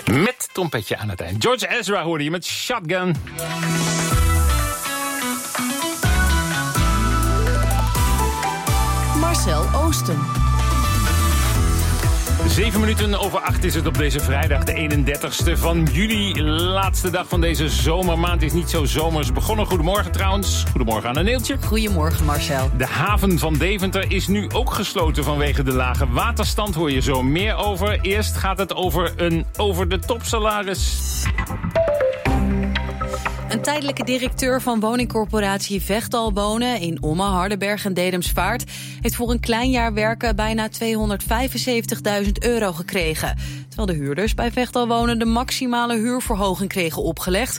Met trompetje aan het eind. George Ezra hoorde je met Shotgun. Marcel Oosten. 7:08 is het op deze vrijdag, de 31ste van juli. Laatste dag van deze zomermaand is niet zo zomers begonnen. Goedemorgen trouwens. Goedemorgen aan Aneeltje. Goedemorgen Marcel. De haven van Deventer is nu ook gesloten vanwege de lage waterstand. Hoor je zo meer over. Eerst gaat het over een over-de-top salaris. Een tijdelijke directeur van woningcorporatie Vechtal Wonen in Ommen, Hardenberg en Dedemsvaart heeft voor een klein jaar werken bijna €275.000 gekregen. Terwijl de huurders bij Vechtal Wonen de maximale huurverhoging kregen opgelegd